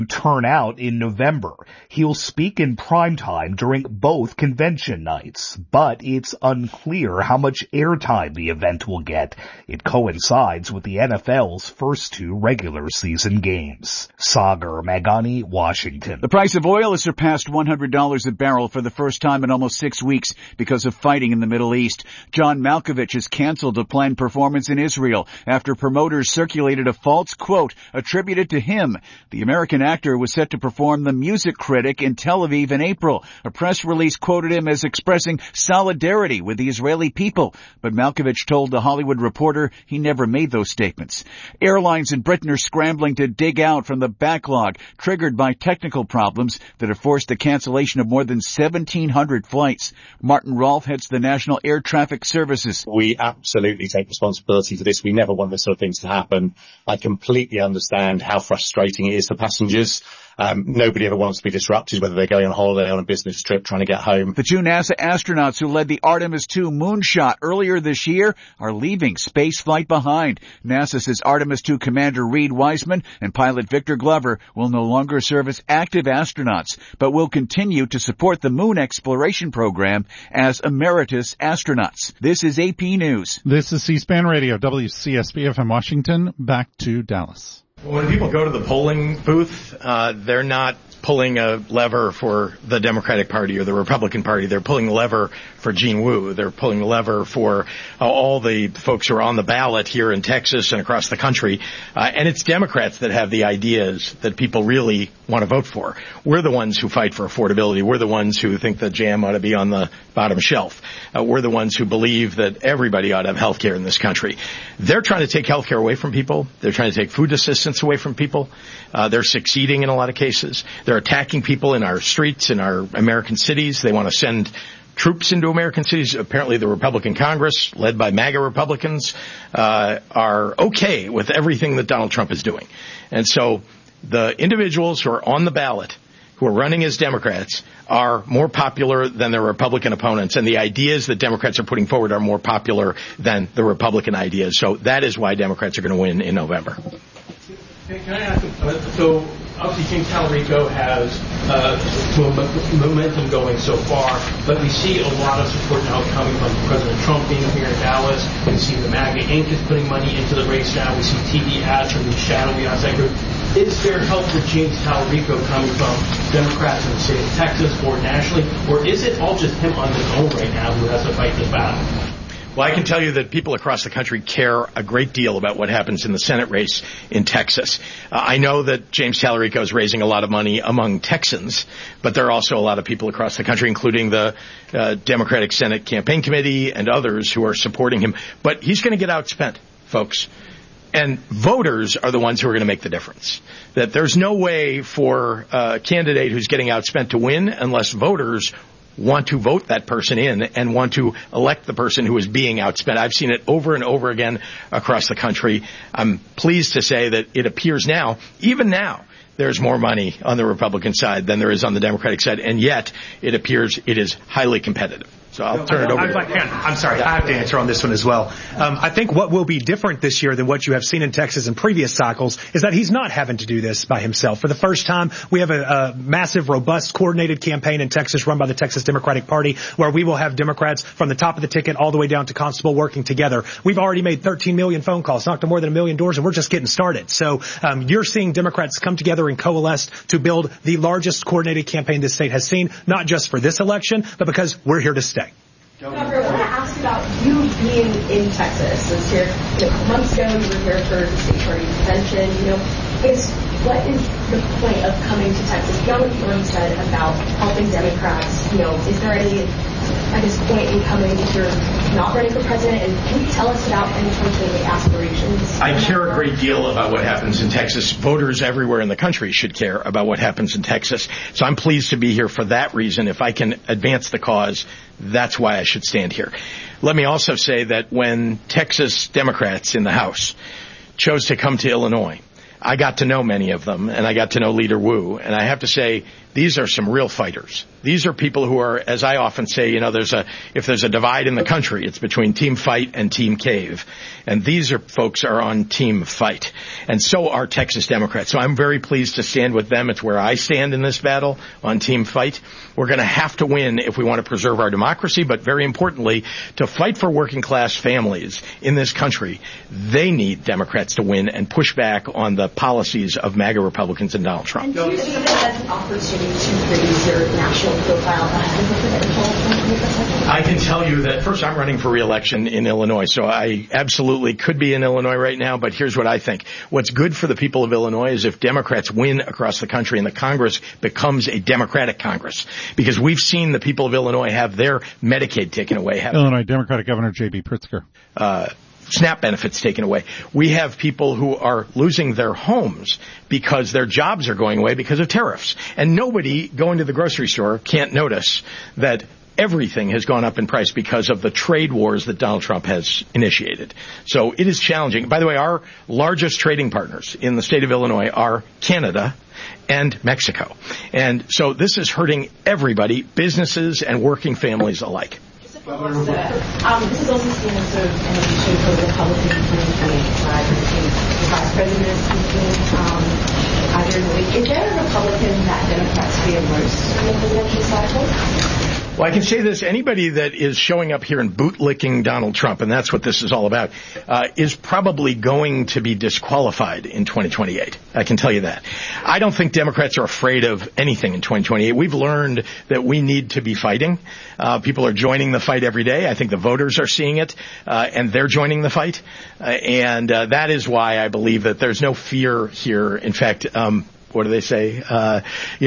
turn out in November. He'll speak in primetime during both convention nights, but it's unclear how much airtime the event will get. It coincides with the NFL's first two regular season games. Sagar Meghani, Washington. The price of oil has surpassed $100 a barrel for the first time in almost 6 weeks because of fighting in the Middle East. John Malkovich has canceled a planned performance in Israel after promoters circulated a false quote attributed to him. The American actor was set to perform The Music Critic in Tel Aviv in April. A press release quoted him as expressing solidarity with the Israeli people, but Malkovich told The Hollywood Reporter he never made those statements. Airlines in Britain are scrambling to dig out from the backlog triggered by technical problems that have forced the cancellation of more than 1,700 flights. Martin Rolfe heads the National Air Traffic Services. We absolutely take responsibility for this. We never want this sort of things to happen. I completely understand how frustrating it is for passengers. Nobody ever wants to be disrupted, whether they're going on holiday, on a business trip, trying to get home. The two NASA astronauts who led the Artemis II moonshot earlier this year are leaving spaceflight behind. NASA says Artemis II Commander Reed Wiseman and pilot Victor Glover will no longer serve as active astronauts, but will continue to support the moon exploration program as emeritus astronauts. This is AP News. This is C-SPAN Radio, WCSB FM Washington. Back to Dallas. When people go to the polling booth, they're not pulling a lever for the Democratic Party or the Republican Party. They're pulling the lever for Gene Wu. They're pulling the lever for all the folks who are on the ballot here in Texas and across the country. And it's Democrats that have the ideas that people really want to vote for. We're the ones who fight for affordability. We're the ones who think that jam ought to be on the bottom shelf. We're the ones who believe that everybody ought to have health care in this country. They're trying to take health care away from people. They're trying to take food assistance away from people. They're succeeding in a lot of cases. They're attacking people in our streets, in our American cities. They want to send troops into American cities. Apparently the Republican Congress, led by MAGA Republicans, are okay with everything that Donald Trump is doing. And so the individuals who are on the ballot, who are running as Democrats, are more popular than their Republican opponents, and the ideas that Democrats are putting forward are more popular than the Republican ideas. So that is why Democrats are going to win in November. Can I ask, so obviously James Talarico has momentum going so far, but we see a lot of support now coming from President Trump being here in Dallas. We see the MAGA Inc. is putting money into the race now. We see TV ads from the shadowy outside group. Is there help for James Talarico coming from Democrats in the state of Texas or nationally, or is it all just him on his own right now who has to fight this battle? Well, I can tell you that people across the country care a great deal about what happens in the Senate race in Texas. I know that James Talarico is raising a lot of money among Texans, but there are also a lot of people across the country, including the Democratic Senate Campaign Committee and others who are supporting him. But he's going to get outspent, folks. And voters are the ones who are going to make the difference. That there's no way for a candidate who's getting outspent to win unless voters want to vote that person in and want to elect the person who is being outspent. I've seen it over and over again across the country. I'm pleased to say that it appears now, even now, there's more money on the Republican side than there is on the Democratic side, and yet it appears it is highly competitive. So I'll turn it over to you. I'm sorry, I have to answer on this one as well. I think what will be different this year than what you have seen in Texas in previous cycles is that he's not having to do this by himself. For the first time, we have a massive, robust, coordinated campaign in Texas run by the Texas Democratic Party where we will have Democrats from the top of the ticket all the way down to constable working together. We've already made 13 million phone calls, knocked on more than 1 million doors, and we're just getting started. So you're seeing Democrats come together and coalesce to build the largest coordinated campaign this state has seen, not just for this election, but because we're here to stay. Governor, I want to ask about you being in Texas. This year, months ago, you were here for the state party convention. What is the point of coming to Texas? Beyond what you already said about helping Democrats, is there any, point in coming if you're not running for president? And can you tell us about any 2028 aspirations? I care a great deal about what happens in Texas. Voters everywhere in the country should care about what happens in Texas. So I'm pleased to be here for that reason. If I can advance the cause, that's why I should stand here. Let me also say that when Texas Democrats in the House chose to come to Illinois, I got to know many of them, and I got to know Leader Wu. And I have to say, these are some real fighters. These are people who are, as I often say, if there's a divide in the country, it's between Team Fight and Team Cave. And these folks are on Team Fight. And so are Texas Democrats. So I'm very pleased to stand with them. It's where I stand in this battle on Team Fight. We're going to have to win if we want to preserve our democracy, but very importantly, to fight for working class families in this country. They need Democrats to win and push back on the policies of MAGA Republicans and Donald Trump. And do you see that as an opportunity to raise your national profile as a presidential? I can tell you that, first, I'm running for re-election in Illinois, so I absolutely could be in Illinois right now, but here's what I think. What's good for the people of Illinois is if Democrats win across the country and the Congress becomes a Democratic Congress, because we've seen the people of Illinois have their Medicaid taken away. Illinois Democratic Governor J.B. Pritzker. SNAP benefits taken away. We have people who are losing their homes because their jobs are going away because of tariffs. And nobody going to the grocery store can't notice that everything has gone up in price because of the trade wars that Donald Trump has initiated. So it is challenging. By the way, our largest trading partners in the state of Illinois are Canada and Mexico. And so this is hurting everybody, businesses and working families alike. This is also seen as sort of an issue for the Republican 2028 side. The vice president is speaking either in the week. Is there a Republican that Democrats fear most in the presidential cycle? Well, I can say this. Anybody that is showing up here and bootlicking Donald Trump, and that's what this is all about, is probably going to be disqualified in 2028. I can tell you that. I don't think Democrats are afraid of anything in 2028. We've learned that we need to be fighting. People are joining the fight every day. I think the voters are seeing it, and they're joining the fight. And that is why I believe that there's no fear here. In fact, what do they say? The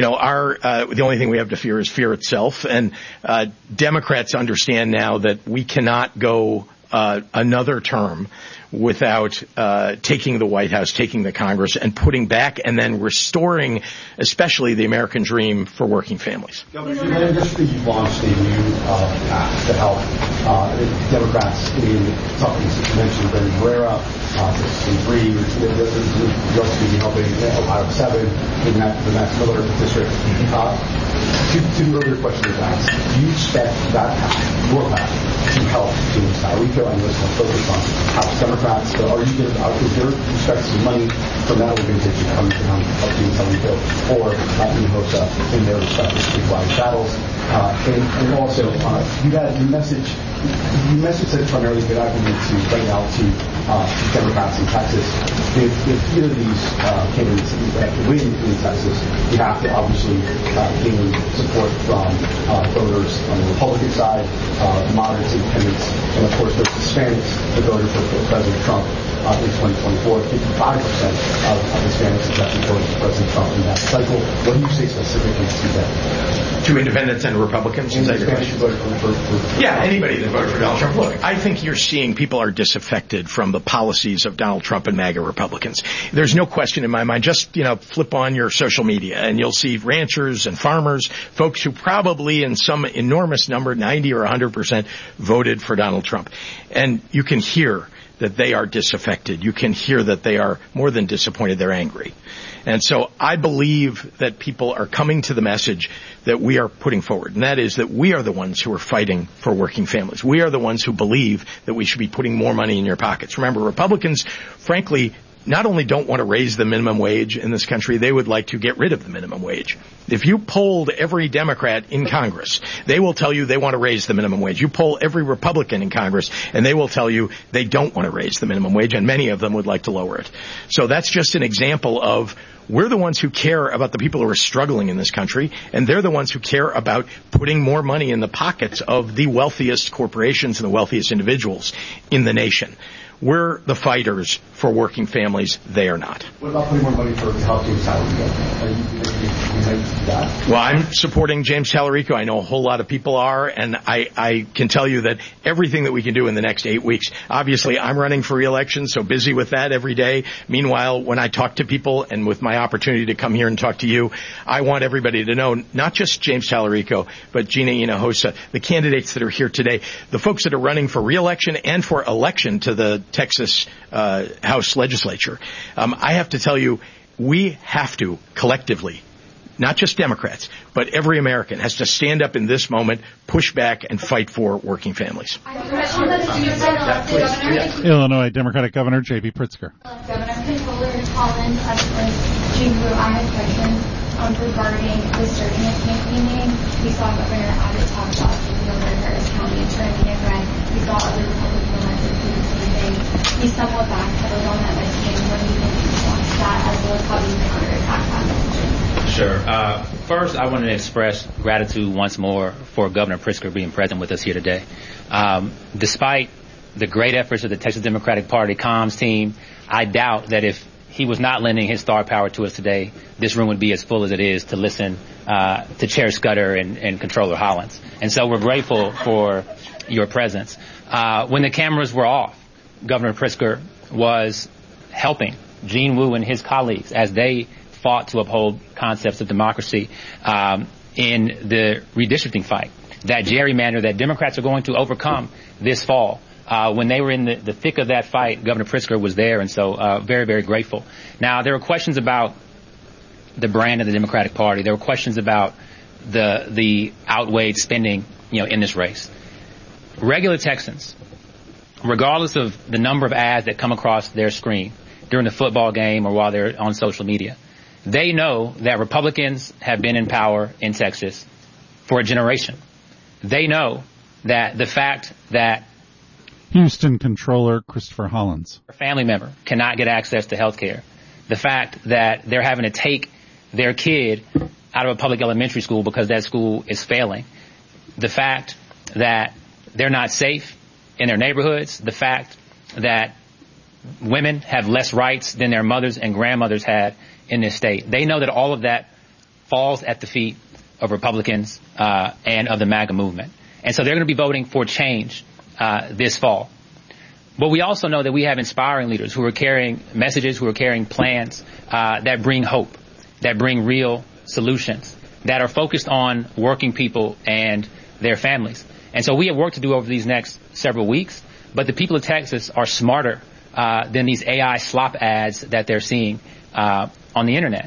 only thing we have to fear is fear itself. And Democrats understand now that we cannot go another term without taking the White House, taking the Congress, and putting back and then restoring, especially the American dream for working families. Governor, you've launched a new act to help Democrats in tough cases. You mentioned Bernie Herrera, 63. You're also going to be helping Ohio 7 in the Max Miller district. To the earlier question was asked, do you expect that path, your path, to help James Talarico and what's focused on House Democrats? But is there expect some money from that organization coming to help James Talarico or Hinojosa in their respective statewide battles? And also, your message said primarily that I need to right now to Democrats in Texas. If either of these candidates win in Texas, you have to obviously gain support from voters on the Republican side, moderates, independents, and of course there's Hispanics that voted for President Trump in 2024. 55% of Hispanics actually voted for President Trump in that cycle. What do you say specifically to that? To independents and Republicans? Is that your question? Yeah, anybody that voted for Donald Trump. Look, I think you're seeing people are disaffected from the policies of Donald Trump and MAGA Republicans. There's no question in my mind. Just, flip on your social media and you'll see ranchers and farmers, folks who probably in some enormous number, 90 or 100%, voted for Donald Trump. And you can hear that they are disaffected. You can hear that they are more than disappointed. They're angry. And so I believe that people are coming to the message that we are putting forward, and that is that we are the ones who are fighting for working families. We are the ones who believe that we should be putting more money in your pockets. Remember, Republicans, frankly, not only don't want to raise the minimum wage in this country, they would like to get rid of the minimum wage. If you polled every Democrat in Congress, they will tell you they want to raise the minimum wage. You poll every Republican in Congress, and they will tell you they don't want to raise the minimum wage, and many of them would like to lower it. So that's just an example of we're the ones who care about the people who are struggling in this country, and they're the ones who care about putting more money in the pockets of the wealthiest corporations and the wealthiest individuals in the nation. We're the fighters for working families. They are not. What about putting more money to help James Talarico? Well, I'm supporting James Talarico. I know a whole lot of people are, and I can tell you that everything that we can do in the next 8 weeks, obviously I'm running for re-election, so busy with that every day. Meanwhile, when I talk to people and with my opportunity to come here and talk to you, I want everybody to know, not just James Talarico, but Gina Hinojosa, the candidates that are here today, the folks that are running for re-election and for election to the Texas House legislature. I have to tell you, we have to collectively not just Democrats, but every American has to stand up in this moment, push back, and fight for working families. Illinois Democratic Governor J.B. Pritzker. Governor Controller Collins, Jean Wu, I have questions regarding the surveillance campaigning. We saw Governor Abbott talk about taking over Harris County and turning it red. We saw other Republican elected do the same thing. He somewhat backpedaled on that messaging. What do you think in response to that, as well as how do you counterattack that messaging? Sure. First, I want to express gratitude once more for Governor Pritzker being present with us here today. Despite the great efforts of the Texas Democratic Party comms team, I doubt that if he was not lending his star power to us today, this room would be as full as it is to listen to Chair Scudder and Controller Hollins. And so we're grateful for your presence. When the cameras were off, Governor Pritzker was helping Jean Wu and his colleagues as they fought to uphold concepts of democracy in the redistricting fight. That gerrymander that Democrats are going to overcome this fall. When they were in the thick of that fight, Governor Pritzker was there, and so very, very grateful. Now, there were questions about the brand of the Democratic Party. There were questions about the outweighed spending, in this race. Regular Texans, regardless of the number of ads that come across their screen during the football game or while they're on social media, they know that Republicans have been in power in Texas for a generation. They know that the fact that Houston Controller Christopher Hollins, a family member, cannot get access to health care, the fact that they're having to take their kid out of a public elementary school because that school is failing, the fact that they're not safe in their neighborhoods, the fact that women have less rights than their mothers and grandmothers had in this state. They know that all of that falls at the feet of Republicans and of the MAGA movement. And so they're going to be voting for change this fall. But we also know that we have inspiring leaders who are carrying messages, who are carrying plans that bring hope, that bring real solutions, that are focused on working people and their families. And so we have work to do over these next several weeks, but the people of Texas are smarter than these AI slop ads that they're seeing on the internet.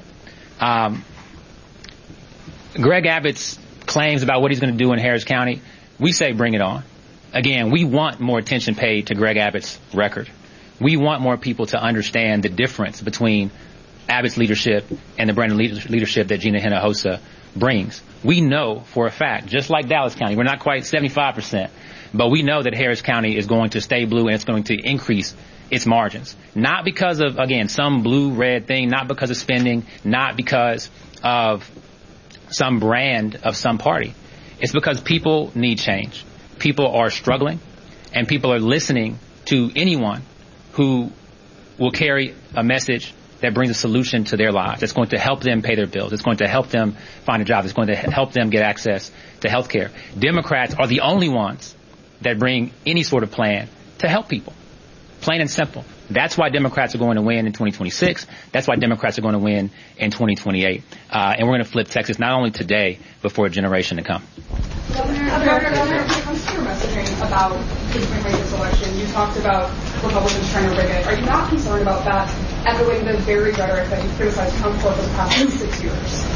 Greg Abbott's claims about what he's going to do in Harris County, we say bring it on. Again, we want more attention paid to Greg Abbott's record. We want more people to understand the difference between Abbott's leadership and the brand of leadership that Gina Hinojosa brings. We know for a fact, just like Dallas County, we're not quite 75%, but we know that Harris County is going to stay blue and it's going to increase its margins. Not because of, again, some blue-red thing, not because of spending, not because of some brand of some party. It's because people need change. People are struggling, and people are listening to anyone who will carry a message that brings a solution to their lives. It's going to help them pay their bills. It's going to help them find a job. It's going to help them get access to health care. Democrats are the only ones that bring any sort of plan to help people. Plain and simple. That's why Democrats are going to win in 2026. That's why Democrats are going to win in 2028. And we're going to flip Texas not only today, but for a generation to come. Governor, when it comes to your messaging about the 2026 election, you talked about Republicans trying to rig it. Are you not concerned about that echoing the very rhetoric that you've criticized Trump for the past 6 years?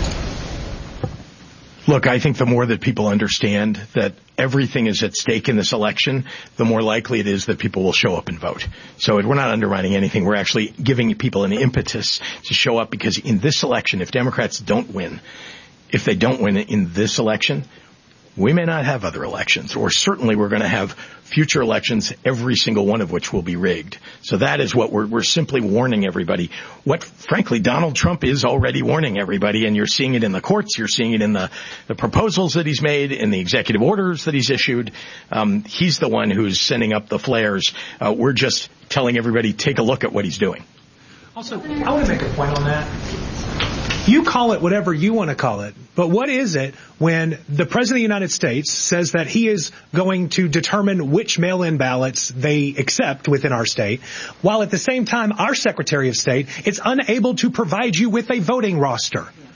Look, I think the more that people understand that everything is at stake in this election, the more likely it is that people will show up and vote. So we're not undermining anything. We're actually giving people an impetus to show up, because in this election, if Democrats don't win, if they don't win in this election, we may not have other elections, or certainly we're going to have future elections, every single one of which will be rigged. So that is what we're simply warning everybody. What, frankly, Donald Trump is already warning everybody, and you're seeing it in the courts, you're seeing it in the proposals that he's made, in the executive orders that he's issued. He's the one who's sending up the flares. We're just telling everybody, take a look at what he's doing. Also, I want to make a point on that. You call it whatever you want to call it, but what is it when the President of the United States says that he is going to determine which mail-in ballots they accept within our state, while at the same time our Secretary of State is unable to provide you with a voting roster?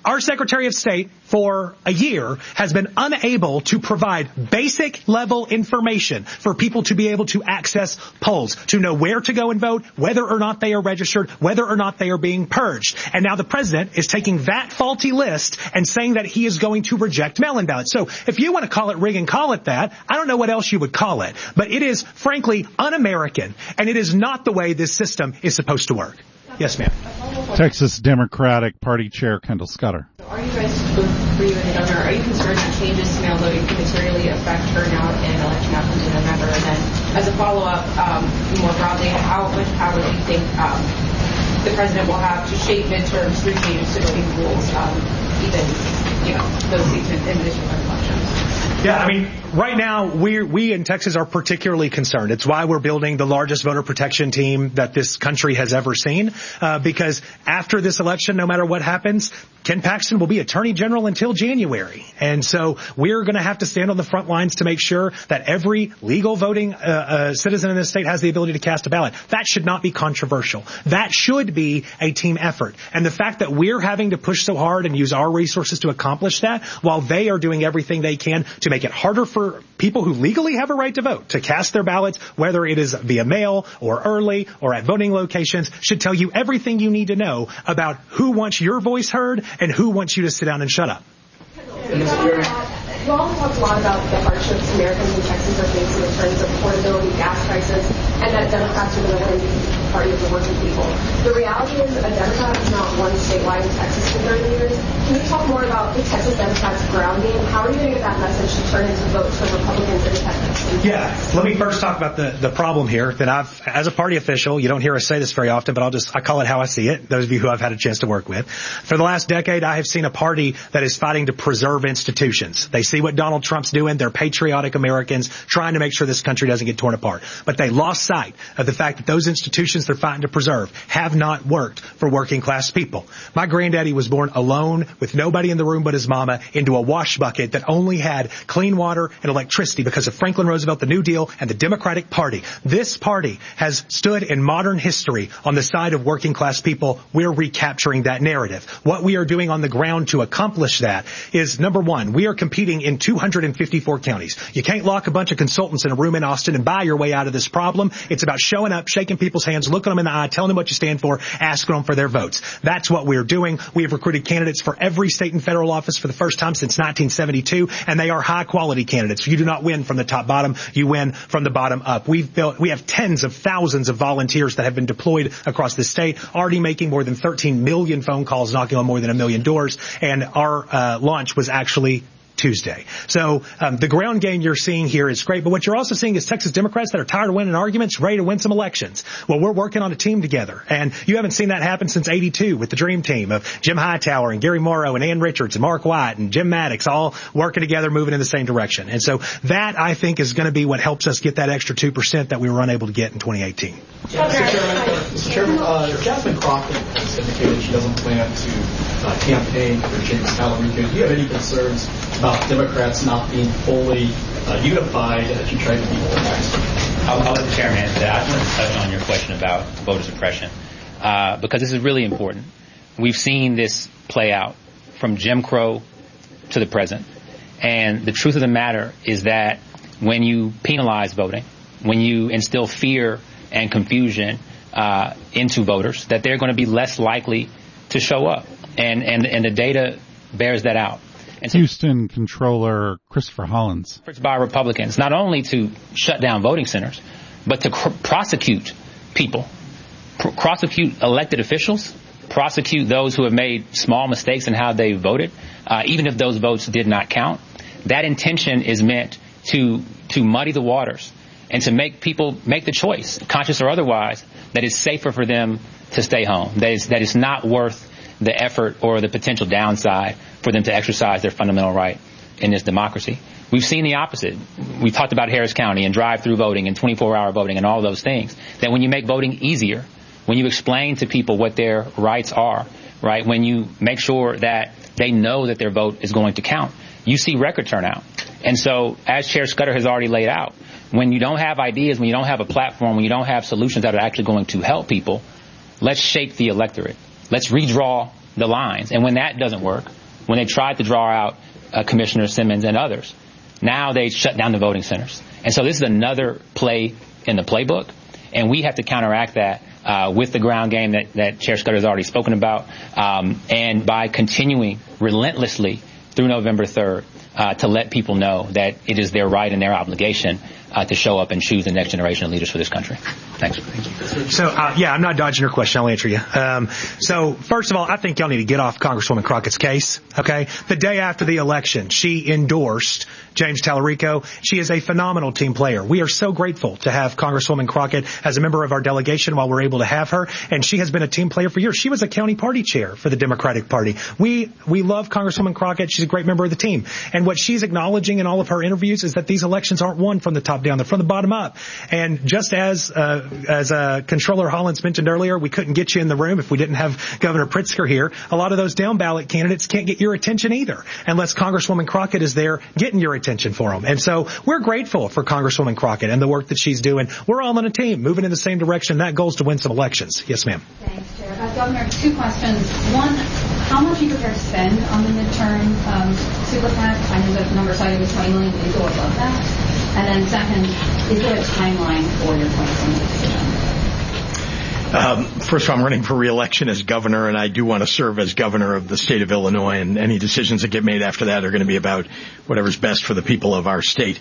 Our Secretary of State for a year has been unable to provide basic level information for people to be able to access polls, to know where to go and vote, whether or not they are registered, whether or not they are being purged. And now the president is taking that faulty list and saying that he is going to reject mail-in ballots. So if you want to call it rigging, call it that. I don't know what else you would call it. But it is, frankly, un-American, and it is not the way this system is supposed to work. Yes, ma'am. Texas Democratic Party Chair Kendall Scudder. Are you guys, both for you and the governor, are you concerned that changes to mail voting can materially affect turnout in election outcomes in November? And then, as a follow-up, more broadly, how much power do you think the president will have to shape midterms through changes to voting rules, even, those seats in addition to elections? Yeah, I mean, right now, we in Texas are particularly concerned. It's why we're building the largest voter protection team that this country has ever seen, because after this election, no matter what happens, Ken Paxton will be Attorney General until January. And so we're going to have to stand on the front lines to make sure that every legal voting citizen in this state has the ability to cast a ballot. That should not be controversial. That should be a team effort. And the fact that we're having to push so hard and use our resources to accomplish that, while they are doing everything they can to make it harder for people who legally have a right to vote to cast their ballots, whether it is via mail or early or at voting locations, should tell you everything you need to know about who wants your voice heard and who wants you to sit down and shut up. You all talked a lot about the hardships Americans in Texas are facing in terms of affordability, gas prices, and that Democrats are going to win because it's the party of the working people. The reality is a Democrat has not won statewide in Texas for 30 years. Can you talk more about the Texas Democrats' ground game? How are you going to get that message to turn into votes for Republicans in Texas? Yeah, let me first talk about the problem here that as a party official, you don't hear us say this very often, but I call it how I see it, those of you who I've had a chance to work with. For the last decade, I have seen a party that is fighting to preserve institutions. They see what Donald Trump's doing. They're patriotic Americans trying to make sure this country doesn't get torn apart. But they lost sight of the fact that those institutions they're fighting to preserve have not worked for working class people. My granddaddy was born alone with nobody in the room but his mama into a wash bucket that only had clean water and electricity because of Franklin Roosevelt, the New Deal, and the Democratic Party. This party has stood in modern history on the side of working class people. We're recapturing that narrative. What we are doing on the ground to accomplish that is, number one, we are competing in 254 counties. You can't lock a bunch of consultants in a room in Austin and buy your way out of this problem. It's about showing up, shaking people's hands, looking them in the eye, telling them what you stand for, asking them for their votes. That's what we're doing. We have recruited candidates for every state and federal office for the first time since 1972, and they are high-quality candidates. You do not win from the top-bottom. You win from the bottom up. We have tens of thousands of volunteers that have been deployed across the state, already making more than 13 million phone calls, knocking on more than 1 million doors, and our launch was actually Tuesday. So the ground game you're seeing here is great, but what you're also seeing is Texas Democrats that are tired of winning arguments, ready to win some elections. Well, we're working on a team together, and you haven't seen that happen since '82 with the Dream Team of Jim Hightower and Gary Morrow and Ann Richards and Mark White and Jim Maddox all working together, moving in the same direction. And so that, I think, is going to be what helps us get that extra 2% that we were unable to get in 2018. Mr. Chairman, Jasmine Crockett has indicated she doesn't plan to campaign for James Talarico. Do you have any concerns about Democrats not being fully unified as you try to be organized? I'll let the chairman answer that. I want to touch on your question about voter suppression because this is really important. We've seen this play out from Jim Crow to the present. And the truth of the matter is that when you penalize voting, when you instill fear and confusion into voters, that they're going to be less likely to show up. And the data bears that out. And so, Houston Controller Christopher Hollins. By Republicans, not only to shut down voting centers, but to prosecute people, prosecute elected officials, prosecute those who have made small mistakes in how they voted, even if those votes did not count. That intention is meant to muddy the waters and to make people make the choice, conscious or otherwise, that it's safer for them to stay home, that it's not worth the effort or the potential downside for them to exercise their fundamental right in this democracy. We've seen the opposite. We talked about Harris County and drive-through voting and 24-hour voting and all those things, that when you make voting easier, when you explain to people what their rights are, right, when you make sure that they know that their vote is going to count, you see record turnout. And so, as Chair Scudder has already laid out, when you don't have ideas, when you don't have a platform, when you don't have solutions that are actually going to help people, let's shape the electorate. Let's redraw the lines. And when that doesn't work, when they tried to draw out Commissioner Simmons and others, now they shut down the voting centers. And so this is another play in the playbook, and we have to counteract that with the ground game that Chair Scudder has already spoken about, and by continuing relentlessly through November 3rd to let people know that it is their right and their obligation to show up and choose the next generation of leaders for this country. Thanks. Thank you. So, I'm not dodging your question. I'll answer you. So, first of all, I think y'all need to get off Congresswoman Crockett's case, okay? The day after the election, she endorsed James Tallarico. She is a phenomenal team player. We are so grateful to have Congresswoman Crockett as a member of our delegation while we're able to have her, and she has been a team player for years. She was a county party chair for the Democratic Party. We love Congresswoman Crockett. She's a great member of the team. And what she's acknowledging in all of her interviews is that these elections aren't won from the top down, they're from the bottom up. And just as Controller Hollins mentioned earlier, we couldn't get you in the room if we didn't have Governor Pritzker here. A lot of those down ballot candidates can't get your attention either unless Congresswoman Crockett is there getting your attention for them. And so we're grateful for Congresswoman Crockett and the work that she's doing. We're all on a team moving in the same direction. That goal is to win some elections. Yes, ma'am. Thanks, Chair. Governor, 2 questions. One, how much are you prepared to spend on the midterm super PAC? I know that the number cited was $20 million. Is it above that? And then second, is there a timeline for your 2020 decision? First of all, I'm running for re-election as governor, and I do want to serve as governor of the state of Illinois, and any decisions that get made after that are going to be about whatever's best for the people of our state.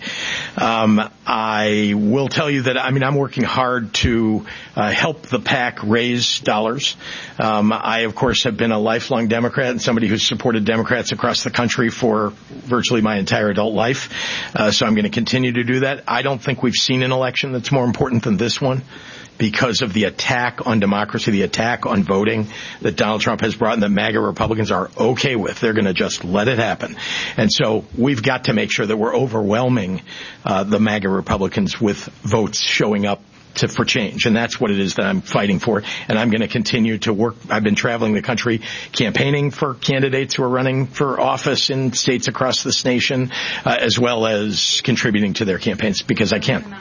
I will tell you that, I'm working hard to help the PAC raise dollars. I, of course, have been a lifelong Democrat and somebody who's supported Democrats across the country for virtually my entire adult life. So I'm going to continue to do that. I don't think we've seen an election that's more important than this one, because of the attack on democracy, the attack on voting that Donald Trump has brought and that MAGA Republicans are okay with. They're going to just let it happen. And so we've got to make sure that we're overwhelming the MAGA Republicans with votes showing up for change. And that's what it is that I'm fighting for. And I'm going to continue to work. I've been traveling the country campaigning for candidates who are running for office in states across this nation, as well as contributing to their campaigns because I can.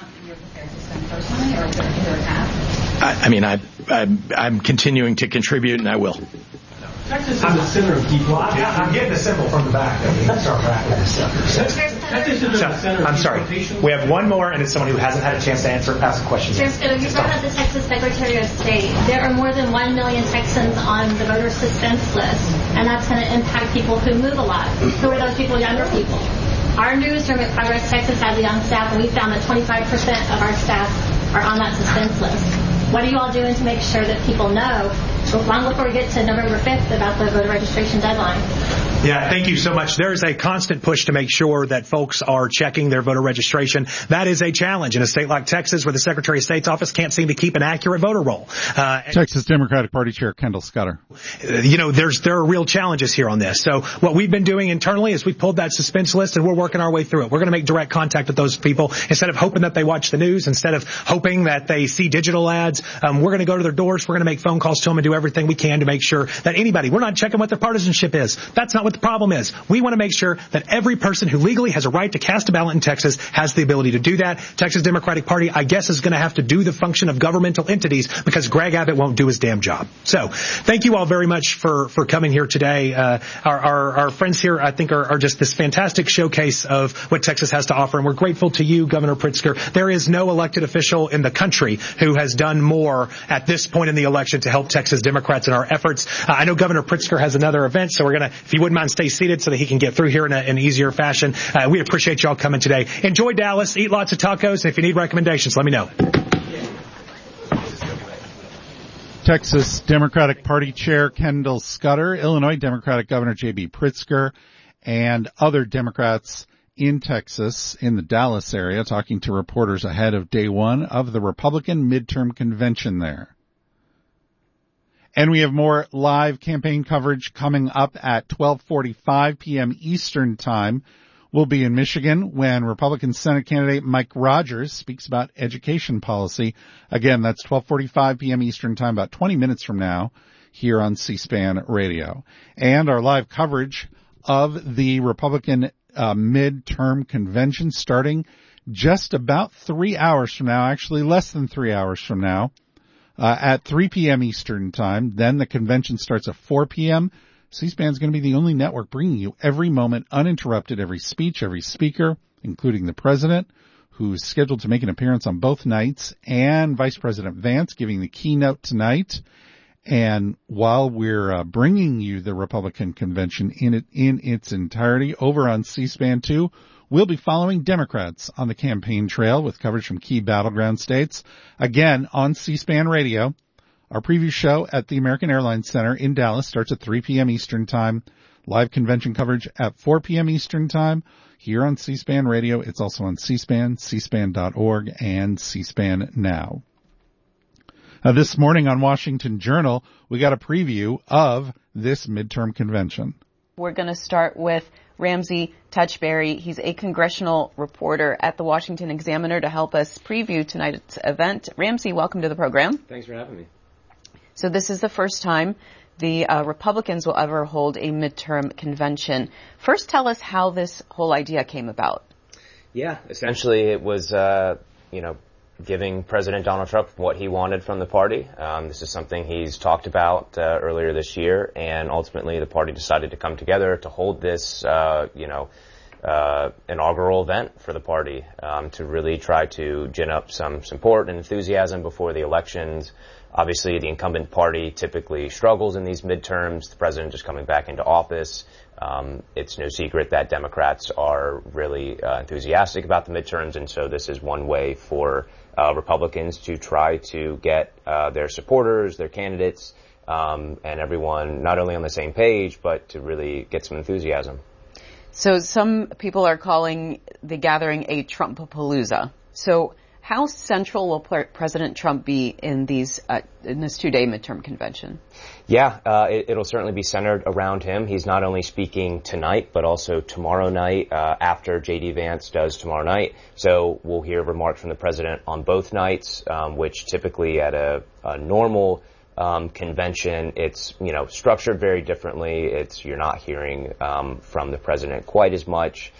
I'm continuing to contribute, and I will. Texas is the center of people. I'm getting a symbol from the back. That's our practice. I'm sorry. We have one more, and it's someone who hasn't had a chance to ask a question. You brought up the Texas Secretary of State. There are more than 1 million Texans on the voter suspense list, and that's going to impact people who move a lot. Who are those people? Younger people. Our newsroom at Progress Texas has a young staff, and we found that 25% of our staff are on that suspense list. What are you all doing to make sure that people know, long before we get to November 5th, about the voter registration deadline? Yeah, thank you so much. There is a constant push to make sure that folks are checking their voter registration. That is a challenge in a state like Texas where the Secretary of State's office can't seem to keep an accurate voter roll. Texas Democratic Party Chair Kendall Scudder. There are real challenges here on this. So what we've been doing internally is we've pulled that suspense list and we're working our way through it. We're going to make direct contact with those people instead of hoping that they watch the news, instead of hoping that they see digital ads. We're going to go to their doors. We're going to make phone calls to them and do everything we can to make sure that we're not checking what their partisanship is. That's not what the problem is. We want to make sure that every person who legally has a right to cast a ballot in Texas has the ability to do that. Texas Democratic Party, I guess, is going to have to do the function of governmental entities because Greg Abbott won't do his damn job. So thank you all very much for coming here today. Our friends here, I think, are just this fantastic showcase of what Texas has to offer, and we're grateful to you, Governor Pritzker. There is no elected official in the country who has done more at this point in the election to help Texas Democrats in our efforts. I know Governor Pritzker has another event, so we're going to, if you wouldn't mind, stay seated so that he can get through here in an easier fashion. We appreciate y'all coming today. Enjoy Dallas, eat lots of tacos, and if you need recommendations, let me know. Texas Democratic Party Chair Kendall Scudder, Illinois Democratic Governor J.B. Pritzker, and other Democrats in Texas, in the Dallas area, talking to reporters ahead of day one of the Republican midterm convention there. And we have more live campaign coverage coming up at 12:45 p.m. Eastern Time. We'll be in Michigan when Republican Senate candidate Mike Rogers speaks about education policy. Again, that's 12:45 p.m. Eastern Time, about 20 minutes from now, here on C-SPAN Radio. And our live coverage of the Republican midterm convention starting just about 3 hours from now, actually less than 3 hours from now, at 3 p.m. Eastern Time. Then the convention starts at 4 p.m. C-SPAN is going to be the only network bringing you every moment uninterrupted, every speech, every speaker, including the president, who's scheduled to make an appearance on both nights, and Vice President Vance giving the keynote tonight. And while we're bringing you the Republican convention in its entirety over on C-SPAN 2, we'll be following Democrats on the campaign trail with coverage from key battleground states. Again, on C-SPAN Radio, our preview show at the American Airlines Center in Dallas starts at 3 p.m. Eastern Time. Live convention coverage at 4 p.m. Eastern Time. Here on C-SPAN Radio, it's also on C-SPAN, cspan.org, and C-SPAN Now. This morning on Washington Journal, we got a preview of this midterm convention. We're going to start with Ramsey Touchberry. He's a congressional reporter at the Washington Examiner to help us preview tonight's event. Ramsey, welcome to the program. Thanks for having me. So this is the first time the Republicans will ever hold a midterm convention. First, tell us how this whole idea came about. Yeah, essentially it was, giving President Donald Trump what he wanted from the party. This is something he's talked about earlier this year, and ultimately the party decided to come together to hold this, inaugural event for the party, to really try to gin up some support and enthusiasm before the elections. Obviously, the incumbent party typically struggles in these midterms. The president just coming back into office. It's no secret that Democrats are really enthusiastic about the midterms, and so this is one way for Republicans to try to get their supporters, their candidates, and everyone not only on the same page, but to really get some enthusiasm. So some people are calling the gathering a Trumpapalooza. So how central will President Trump be in this two-day midterm convention? Yeah, it'll certainly be centered around him. He's not only speaking tonight, but also tomorrow night, after J.D. Vance does tomorrow night. So we'll hear remarks from the president on both nights, which typically at a normal convention, it's, structured very differently. You're not hearing from the president quite as much.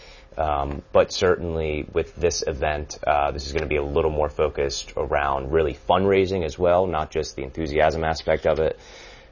But certainly with this event, this is going to be a little more focused around really fundraising as well, not just the enthusiasm aspect of it.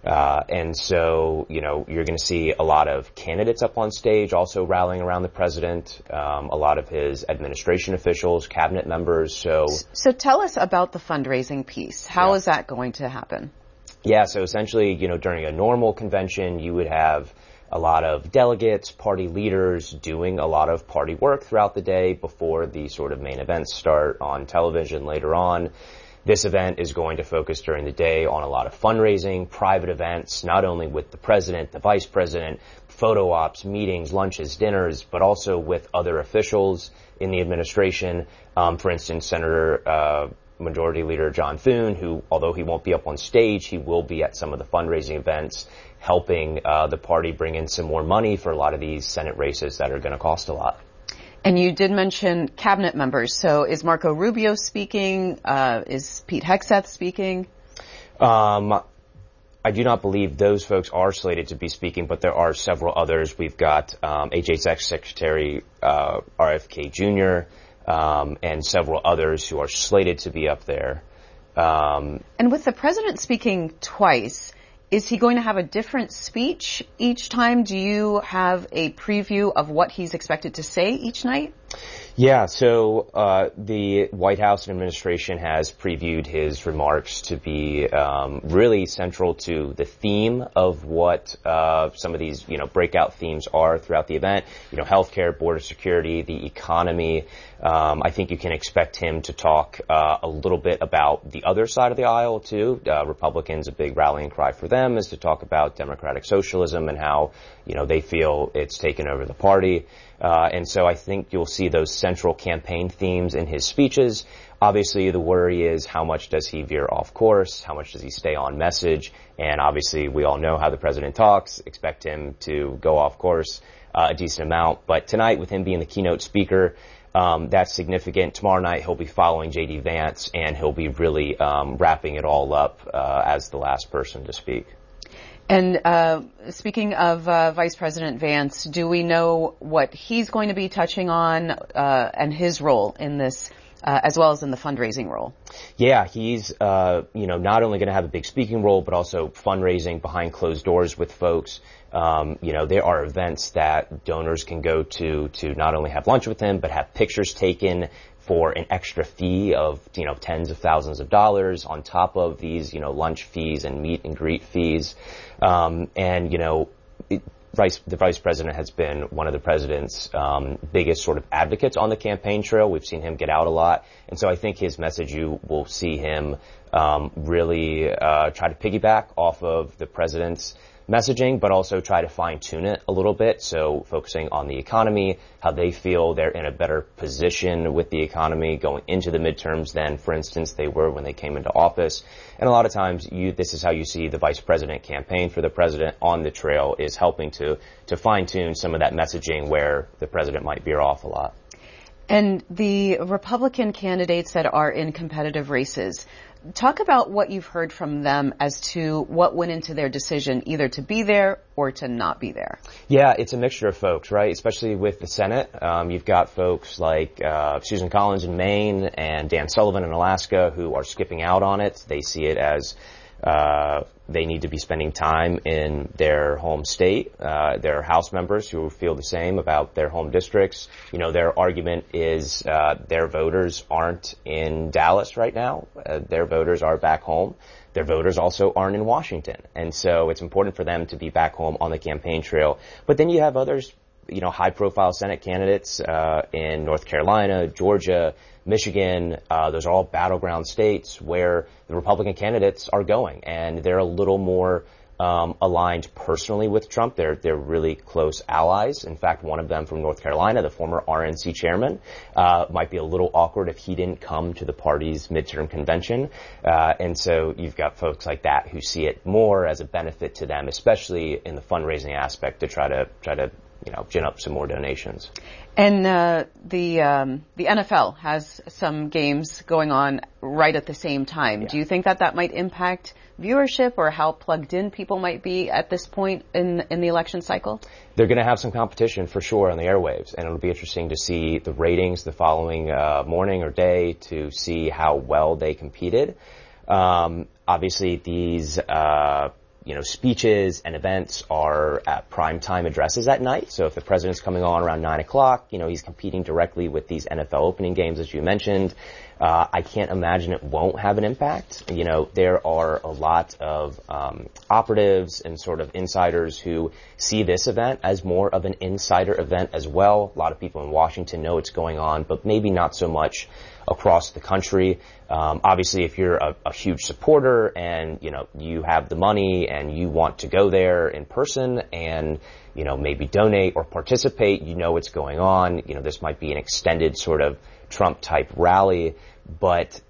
And so, you're going to see a lot of candidates up on stage also rallying around the president, a lot of his administration officials, cabinet members. So tell us about the fundraising piece. How is that going to happen? Yeah, so essentially, during a normal convention, you would have a lot of delegates, party leaders doing a lot of party work throughout the day before the sort of main events start on television later on. This event is going to focus during the day on a lot of fundraising, private events, not only with the president, the vice president, photo ops, meetings, lunches, dinners, but also with other officials in the administration. For instance, Senator Majority Leader John Thune, who, although he won't be up on stage, he will be at some of the fundraising events, helping the party bring in some more money for a lot of these Senate races that are going to cost a lot. And you did mention cabinet members. So is Marco Rubio speaking? Is Pete Hegseth speaking? I do not believe those folks are slated to be speaking, but there are several others. We've got HHS Secretary RFK Jr., and several others who are slated to be up there. And with the president speaking twice, is he going to have a different speech each time? Do you have a preview of what he's expected to say each night? Yeah, so the White House and administration has previewed his remarks to be really central to the theme of what some of these, breakout themes are throughout the event. Healthcare, border security, the economy. I think you can expect him to talk a little bit about the other side of the aisle, too. Republicans, a big rallying cry for them is to talk about democratic socialism and how, they feel it's taken over the party. And so I think you'll see those central campaign themes in his speeches. Obviously, the worry is how much does he veer off course? How much does he stay on message? And obviously, we all know how the president talks. Expect him to go off course a decent amount. But tonight, with him being the keynote speaker, that's significant. Tomorrow night, he'll be following J.D. Vance, and he'll be really wrapping it all up as the last person to speak. And speaking of Vice President Vance, do we know what he's going to be touching on and his role in this as well as in the fundraising role. Yeah, he's, not only going to have a big speaking role, but also fundraising behind closed doors with folks. There are events that donors can go to not only have lunch with him, but have pictures taken for an extra fee of, tens of thousands of dollars on top of these, lunch fees and meet and greet fees. The vice president has been one of the president's biggest sort of advocates on the campaign trail. We've seen him get out a lot. And so I think his message, you will see him really try to piggyback off of the president's messaging, but also try to fine-tune it a little bit. So focusing on the economy, how they feel they're in a better position with the economy going into the midterms than, for instance, they were when they came into office. And a lot of times, this is how you see the vice president campaign for the president on the trail, is helping to fine-tune some of that messaging where the president might veer off a lot. And the Republican candidates that are in competitive races, talk about what you've heard from them as to what went into their decision either to be there or to not be there. Yeah, it's a mixture of folks, right? Especially with the Senate. You've got folks like Susan Collins in Maine and Dan Sullivan in Alaska who are skipping out on it. They see it as they need to be spending time in their home state. There are House members who feel the same about their home districts. Their argument is their voters aren't in Dallas right now. Their voters are back home. Their voters also aren't in Washington. And so it's important for them to be back home on the campaign trail. But then you have others, high-profile Senate candidates in North Carolina, Georgia, Michigan. Those are all battleground states where the Republican candidates are going, and they're a little more aligned personally with Trump. They're really close allies. In fact, one of them from North Carolina, the former RNC chairman, might be a little awkward if he didn't come to the party's midterm convention. And so you've got folks like that who see it more as a benefit to them, especially in the fundraising aspect, to try to gin up some more donations. And the NFL has some games going on right at the same time. Yeah. Do you think that might impact viewership or how plugged in people might be at this point in the election cycle? They're going to have some competition for sure on the airwaves, and it'll be interesting to see the ratings the following morning or day to see how well they competed. Obviously, these speeches and events are at primetime addresses at night. So if the president's coming on around 9 o'clock, he's competing directly with these NFL opening games, as you mentioned. I can't imagine it won't have an impact. There are a lot of operatives and sort of insiders who see this event as more of an insider event as well. A lot of people in Washington know what's going on, but maybe not so much across the country. Obviously, if you're a huge supporter and, you have the money and you want to go there in person and, maybe donate or participate, what's going on. This might be an extended sort of Trump-type rally, but,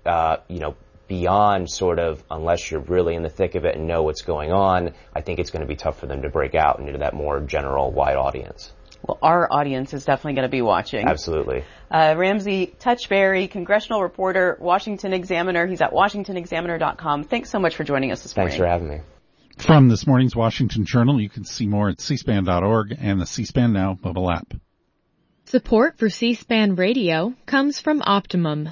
beyond sort of, unless you're really in the thick of it and know what's going on, I think it's going to be tough for them to break out into that more general, wide audience. Well, our audience is definitely going to be watching. Absolutely. Ramsey Touchberry, congressional reporter, Washington Examiner. He's at WashingtonExaminer.com. Thanks so much for joining us this morning. Thanks for having me. From this morning's Washington Journal, you can see more at cspan.org and the C-SPAN Now mobile app. Support for C-SPAN Radio comes from Optimum.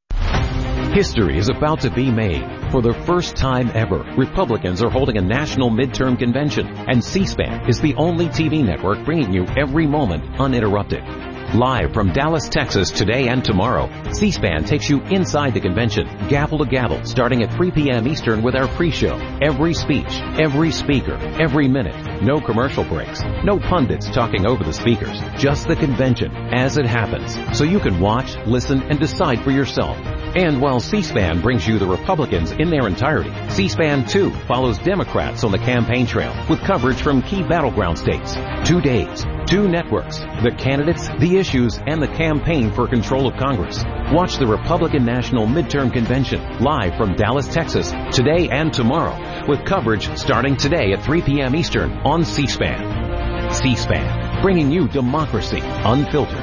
History is about to be made. For the first time ever, Republicans are holding a national midterm convention, and C-SPAN is the only TV network bringing you every moment uninterrupted. Live from Dallas, Texas, today and tomorrow, C-SPAN takes you inside the convention, gavel to gavel, starting at 3 p.m. Eastern with our pre-show. Every speech, every speaker, every minute. No commercial breaks, no pundits talking over the speakers. Just the convention as it happens, so you can watch, listen, and decide for yourself. And while C-SPAN brings you the Republicans in their entirety, C-SPAN 2 follows Democrats on the campaign trail with coverage from key battleground states. 2 days, 2 networks, the candidates, the issues, and the campaign for control of Congress. Watch the Republican National Midterm Convention live from Dallas, Texas, today and tomorrow, with coverage starting today at 3 p.m. Eastern on C-SPAN. C-SPAN, bringing you democracy unfiltered.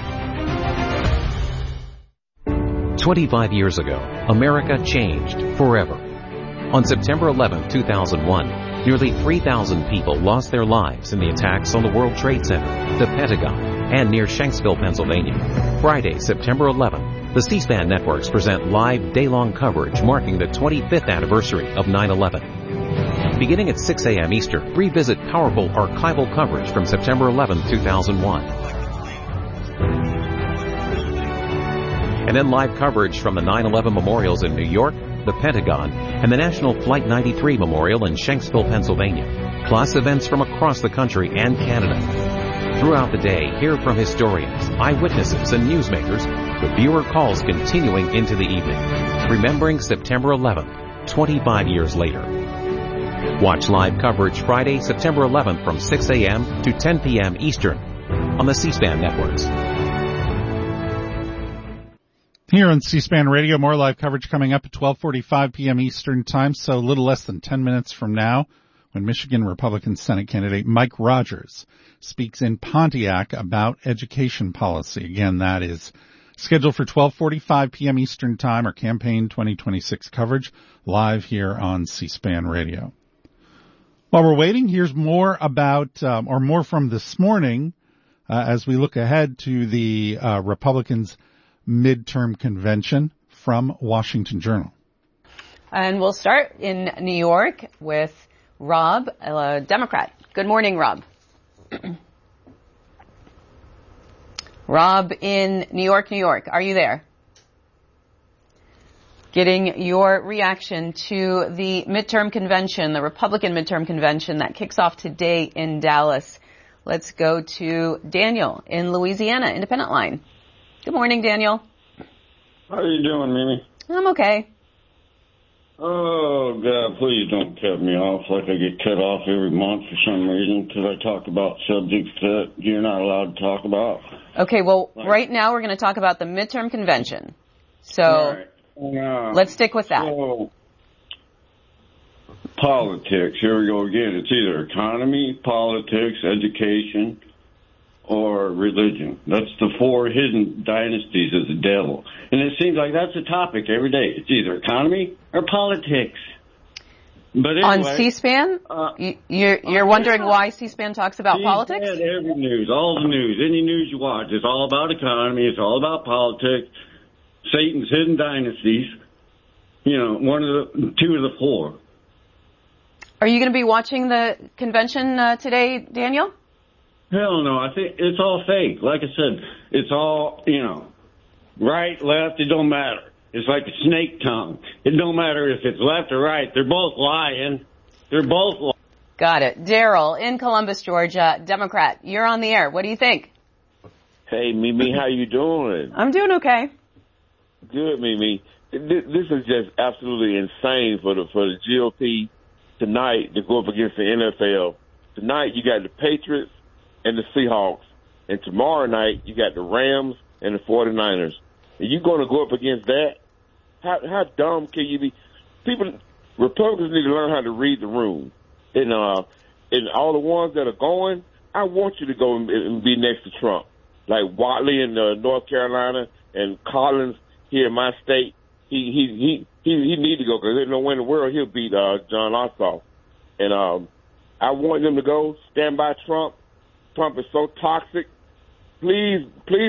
25 years ago, America changed forever. On September 11, 2001, nearly 3,000 people lost their lives in the attacks on the World Trade Center, the Pentagon, and near Shanksville, Pennsylvania. Friday, September 11, The C-SPAN networks present live day-long coverage marking the 25th anniversary of 9/11. Beginning at 6 a.m. Eastern, revisit powerful archival coverage from September 11, 2001. And then live coverage from the 9/11 memorials in New York, the Pentagon, and the National Flight 93 Memorial in Shanksville, Pennsylvania, plus events from across the country and Canada. Throughout the day, hear from historians, eyewitnesses, and newsmakers, with viewer calls continuing into the evening, remembering September 11th, 25 years later. Watch live coverage Friday, September 11th from 6 a.m. to 10 p.m. Eastern on the C-SPAN networks. Here on C-SPAN Radio, more live coverage coming up at 12:45 p.m. Eastern Time, so a little less than 10 minutes from now, when Michigan Republican Senate candidate Mike Rogers speaks in Pontiac about education policy. Again, that is scheduled for 12:45 p.m. Eastern Time, our campaign 2026 coverage, live here on C-SPAN Radio. While we're waiting, here's more about, or more from this morning, as we look ahead to the Republicans' midterm convention from Washington Journal. And we'll start in New York with Rob, a Democrat. Good morning, Rob. Rob in New York, New York. Are you there? Getting your reaction to the midterm convention, the Republican midterm convention that kicks off today in Dallas. Let's go to Daniel in Louisiana, Independent Line. Good morning, Daniel. How are you doing, Mimi? I'm okay. Oh, God, please don't cut me off like I get cut off every month for some reason because I talk about subjects that you're not allowed to talk about. Okay, well, right now we're going to talk about the midterm convention. So let's stick with that. So, politics, here we go again. It's either economy, politics, education, or religion. That's the four hidden dynasties of the devil. And it seems like that's the topic every day. It's either economy or politics. But anyway, on C-SPAN? You're wondering why C-SPAN talks about politics? Every news, all the news, any news you watch, it's all about economy, it's all about politics, Satan's hidden dynasties, you know, two of the four. Are you going to be watching the convention today, Daniel? Hell no, I think it's all fake. Like I said, it's all, you know, right, left, it don't matter. It's like a snake tongue. It don't matter if it's left or right. They're both lying. They're both lying. Got it. Daryl in Columbus, Georgia, Democrat. You're on the air. What do you think? Hey, Mimi, how you doing? I'm doing okay. Good, Mimi. This is just absolutely insane for the GOP tonight to go up against the NFL. Tonight you got the Patriots and the Seahawks. And tomorrow night you got the Rams and the 49ers. Are you going to go up against that? How dumb can you be? Republicans need to learn how to read the room. And all the ones that are going, I want you to go and be next to Trump. Like Watley in North Carolina and Collins here in my state. He need to go because there's no way in the world he'll beat John Ossoff. And I want them to go stand by Trump. Trump is so toxic. Please,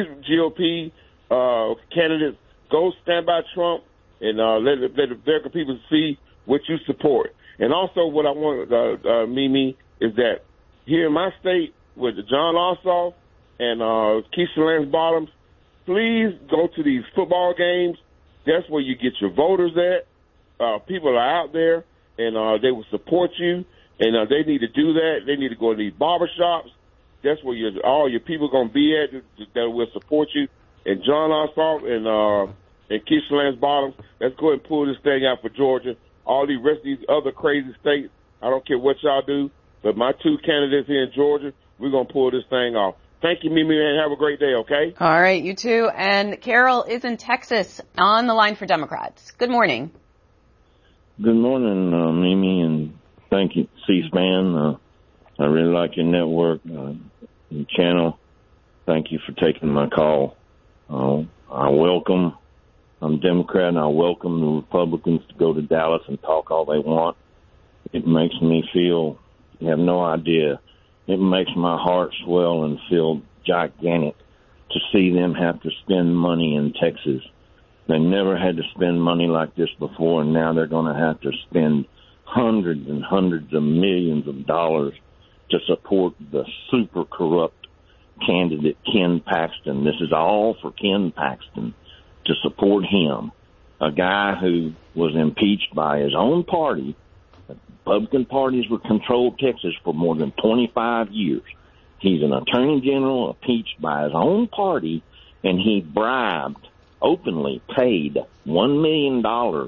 GOP candidates, go stand by Trump and let the American people see what you support. And also what I want, Mimi, is that here in my state with John Ossoff and Keisha Lance Bottoms, please go to these football games. That's where you get your voters at. People are out there, and they will support you, and they need to do that. They need to go to these barbershops. That's where all your people are going to be at that will support you. And John Ossoff and Keisha Lance Bottoms, let's go ahead and pull this thing out for Georgia. All the rest of these other crazy states, I don't care what y'all do, but my two candidates here in Georgia, we're going to pull this thing off. Thank you, Mimi, and have a great day, okay? All right, you too. And Carol is in Texas on the line for Democrats. Good morning. Good morning, Mimi, and thank you, C-SPAN. I really like your network, your channel. Thank you for taking my call. I'm Democrat, and I welcome the Republicans to go to Dallas and talk all they want. It makes me feel, you have no idea, it makes my heart swell and feel gigantic to see them have to spend money in Texas They never had to spend money like this before, and now they're going to have to spend hundreds and hundreds of millions of dollars to support the super corrupt candidate Ken Paxton. This is all for Ken Paxton, to support him, a guy who was impeached by his own party. Republican parties were controlled Texas for more than 25 years. He's an attorney general impeached by his own party, and he bribed, openly paid $1 million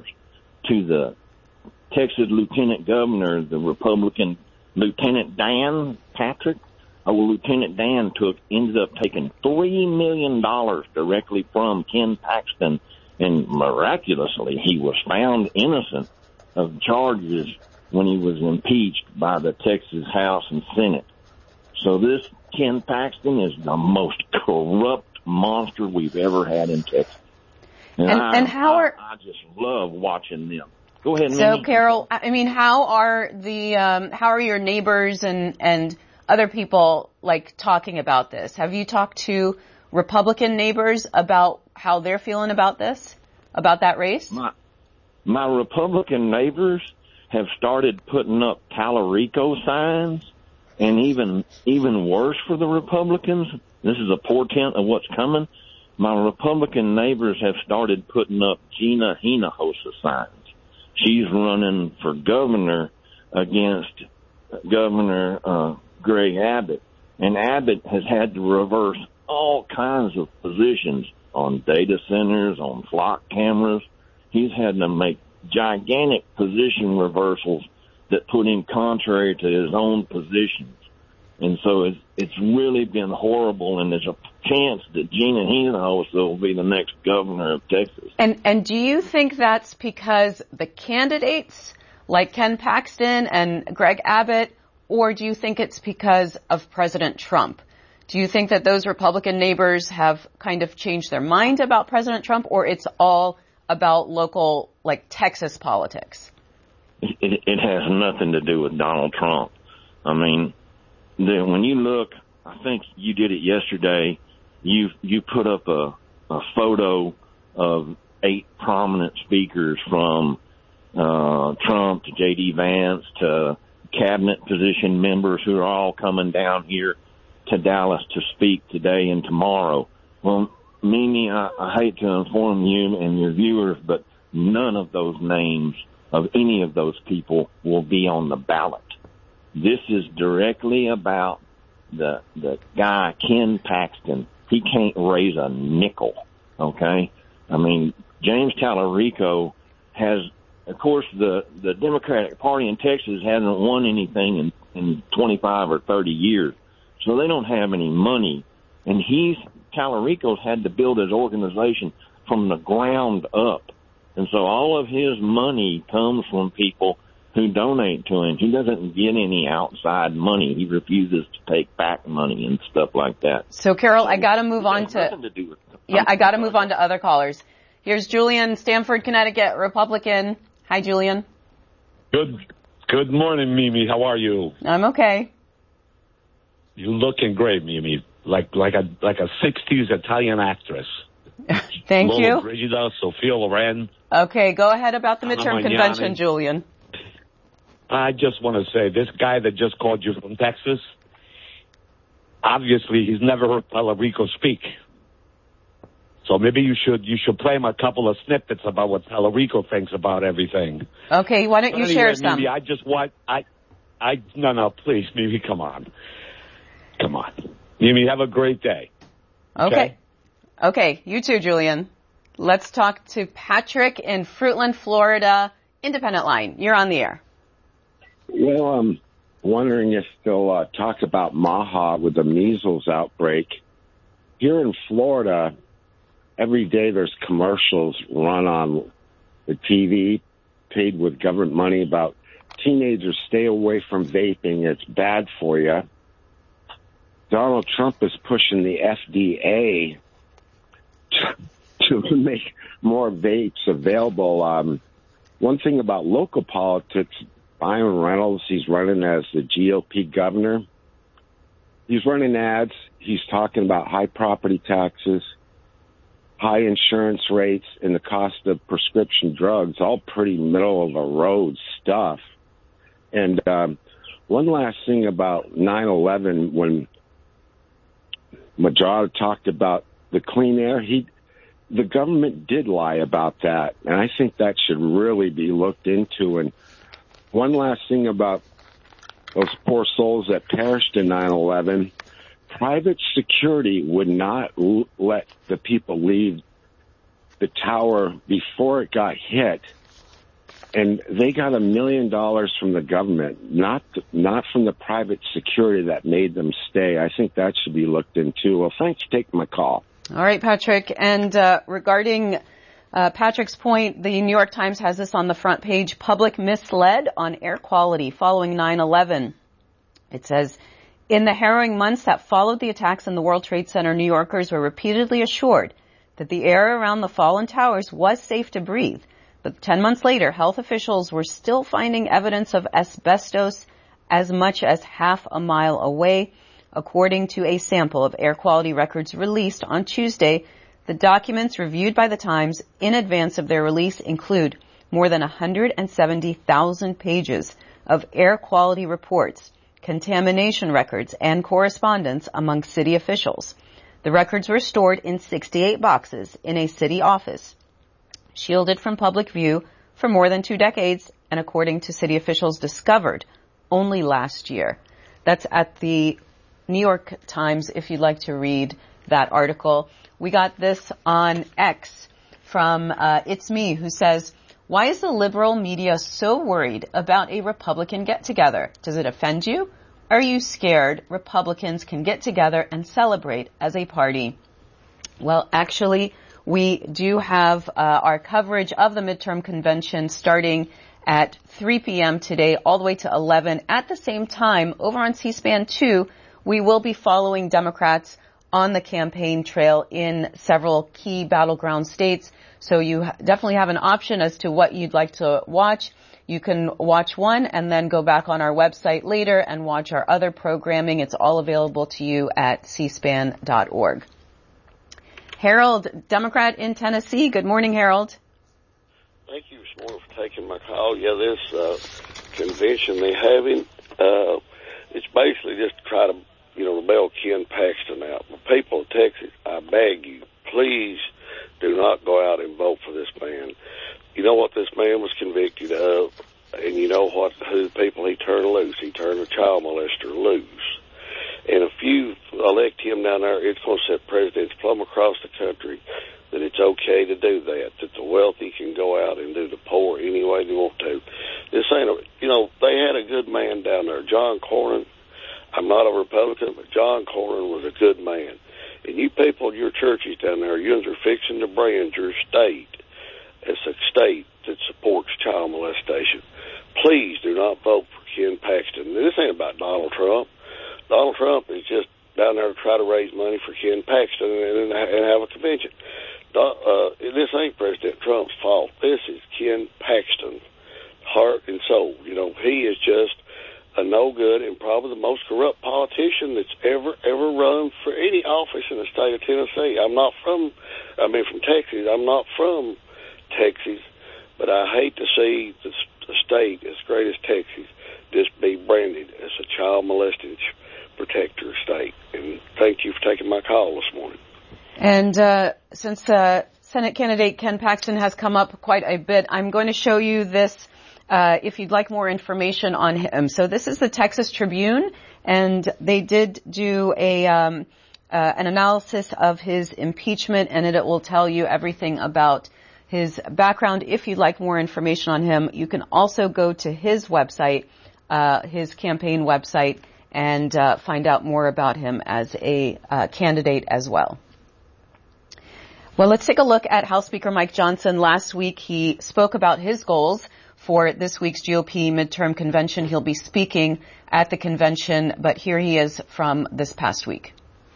to the Texas lieutenant governor, the Republican Lieutenant Dan Patrick. Lieutenant Dan ended up taking $3 million directly from Ken Paxton, and miraculously he was found innocent of charges when he was impeached by the Texas House and Senate. So this Ken Paxton is the most corrupt monster we've ever had in Texas. And I just love watching them. Go ahead. So, Carol, I mean, how are your neighbors and other people talking about this? Have you talked to Republican neighbors about how they're feeling about this, about that race? My Republican neighbors have started putting up Tallarico signs, and even worse for the Republicans, this is a portent of what's coming. My Republican neighbors have started putting up Gina Hinojosa signs. She's running for governor against Governor Greg Abbott, and Abbott has had to reverse all kinds of positions on data centers, on flock cameras. He's had to make gigantic position reversals that put him contrary to his own positions. And so it's really been horrible, and there's a chance that Gina Hinojosa will be the next governor of Texas. And do you think that's because the candidates like Ken Paxton and Greg Abbott, or do you think it's because of President Trump? Do you think that those Republican neighbors have kind of changed their mind about President Trump, or it's all about local, Texas politics? It has nothing to do with Donald Trump. I mean, when you look, I think you did it yesterday, you put up a photo of 8 prominent speakers from Trump to J.D. Vance to cabinet position members who are all coming down here to Dallas to speak today and tomorrow. Well, Mimi, I hate to inform you and your viewers, but none of those names of any of those people will be on the ballot. This is directly about the guy, Ken Paxton. He can't raise a nickel, okay? I mean, James Tallarico has, of course, the Democratic Party in Texas hasn't won anything in 25 or 30 years, so they don't have any money. And Tallarico's had to build his organization from the ground up. And so all of his money comes from people who donate to him. He doesn't get any outside money. He refuses to take back money and stuff like that. So, Carol, I got to move on I got to move on to other callers. Here's Julian, Stamford, Connecticut, Republican. Hi, Julian. Good morning, Mimi. How are you? I'm okay. You're looking great, Mimi. Like a 60s Italian actress. Thank Lola you. Brigida, Sophia Loren. Okay, go ahead about the midterm Magnani. convention, Julian. I just want to say, this guy that just called you from Texas, obviously he's never heard Tallarico speak. So maybe you should play him a couple of snippets about what Tallarico thinks about everything. Okay, why don't you share some? Mimi, I just want, no, please, Mimi, come on. Mimi, have a great day. Okay, you too, Julian. Let's talk to Patrick in Fruitland, Florida. Independent line, you're on the air. Well, I'm wondering if they'll talk about Maha with the measles outbreak. Here in Florida, every day there's commercials run on the TV, paid with government money, about teenagers stay away from vaping. It's bad for you. Donald Trump is pushing the FDA to make more vapes available. One thing about local politics, Byron Reynolds, he's running as the GOP governor. He's running ads. He's talking about high property taxes, high insurance rates, and the cost of prescription drugs, all pretty middle-of-the-road stuff. And one last thing about 9/11, when Majada talked about the clean air, the government did lie about that, and I think that should really be looked into. And one last thing about those poor souls that perished in 9/11, private security would not let the people leave the tower before it got hit, and they got $1 million from the government, not from the private security that made them stay. I think that should be looked into. Well, thanks for taking my call. All right, Patrick. And regarding Patrick's point, the New York Times has this on the front page, public misled on air quality following 9/11. It says, in the harrowing months that followed the attacks in the World Trade Center, New Yorkers were repeatedly assured that the air around the fallen towers was safe to breathe. But 10 months later, health officials were still finding evidence of asbestos as much as half a mile away. According to a sample of air quality records released on Tuesday, the documents reviewed by the Times in advance of their release include more than 170,000 pages of air quality reports, contamination records, and correspondence among city officials. The records were stored in 68 boxes in a city office, shielded from public view for more than 2 decades, and according to city officials, discovered only last year. That's at the New York Times, if you'd like to read that article. We got this on X from It's Me, who says, why is the liberal media so worried about a Republican get-together? Does it offend you? Are you scared Republicans can get together and celebrate as a party? Well, actually, we do have our coverage of the midterm convention starting at 3 p.m. today all the way to 11. At the same time, over on C-SPAN 2, we will be following Democrats on the campaign trail in several key battleground states. So you definitely have an option as to what you'd like to watch. You can watch one and then go back on our website later and watch our other programming. It's all available to you at cspan.org. Harold, Democrat in Tennessee. Good morning, Harold. Thank you, Ms. Moore, for taking my call. Yeah, this convention they're having, it's basically just to try to, rebel Ken Paxton out. The people of Texas, I beg you, please do not go out and vote for this man. You know what this man was convicted of, and you know who people he turned loose. He turned a child molester loose. And if you elect him down there, it's going to set precedents plumb across the country that it's okay to do that the wealthy can go out and do the poor any way they want to. This ain't they had a good man down there, John Cornyn. I'm not a Republican, but John Cornyn was a good man. And you people in your churches down there, you are fixing to brand your state as a state that supports child molestation. Please do not vote for Ken Paxton. This ain't about Donald Trump. Donald Trump is just down there to try to raise money for Ken Paxton and have a convention. This ain't President Trump's fault. This is Ken Paxton's heart and soul. He is just a no-good and probably the most corrupt politician that's ever run for any office in the state of Tennessee. I'm from Texas. I'm not from Texas, but I hate to see the state as great as Texas just be branded as a child molesting protector state. And thank you for taking my call this morning. And since Senate candidate Ken Paxton has come up quite a bit, I'm going to show you this if you'd like more information on him. So this is the Texas Tribune, and they did do an analysis of his impeachment, and it will tell you everything about his background. If you'd like more information on him, you can also go to his website, his campaign website, and find out more about him as a candidate as well. Well, let's take a look at House Speaker Mike Johnson. Last week, he spoke about his goals for this week's GOP midterm convention. He'll be speaking at the convention, but here he is from this past week.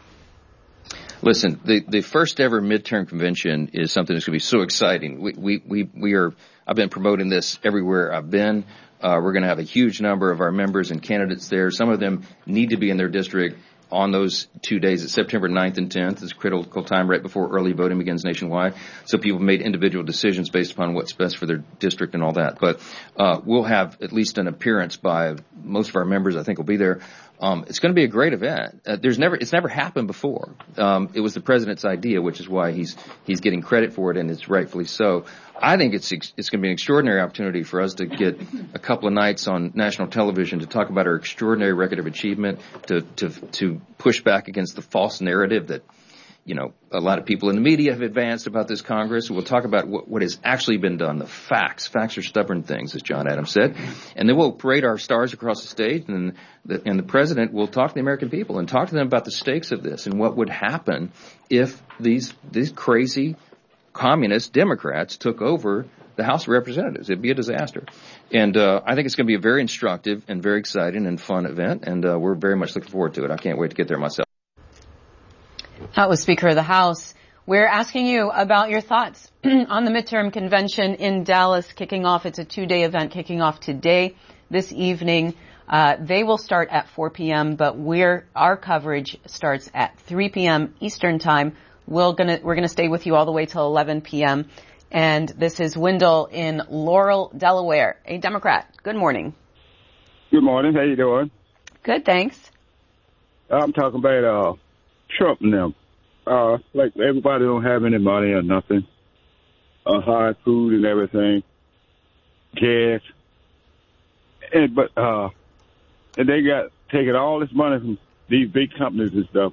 Listen, the first ever midterm convention is something that's going to be so exciting. I've been promoting this everywhere I've been. We're going to have a huge number of our members and candidates there. Some of them need to be in their district. on those 2 days, it's September 9th and 10th. It's a critical time right before early voting begins nationwide. So people made individual decisions based upon what's best for their district and all that. But we'll have at least an appearance by most of our members. I think will be there. It's going to be a great event. It's never happened before. It was the president's idea, which is why he's getting credit for it, and it's rightfully so. I think it's going to be an extraordinary opportunity for us to get a couple of nights on national television to talk about our extraordinary record of achievement, to push back against the false narrative that, a lot of people in the media have advanced about this Congress. We'll talk about what has actually been done, the facts. Facts are stubborn things, as John Adams said. And then we'll parade our stars across the stage, and the president will talk to the American people and talk to them about the stakes of this and what would happen if these crazy communist Democrats took over the House of Representatives. It'd be a disaster. And I think it's going to be a very instructive and very exciting and fun event, and we're very much looking forward to it. I can't wait to get there myself. That was Speaker of the House. We're asking you about your thoughts on the midterm convention in Dallas kicking off. It's a 2-day event kicking off today, this evening. They will start at 4 p.m., but our coverage starts at 3 p.m. Eastern Time. We're gonna stay with you all the way till 11 p.m. And this is Wendell in Laurel, Delaware, a Democrat. Good morning. Good morning. How you doing? Good, thanks. I'm talking about Trump and them. Like everybody don't have any money or nothing. High food and everything, gas, and they got taking all this money from these big companies and stuff,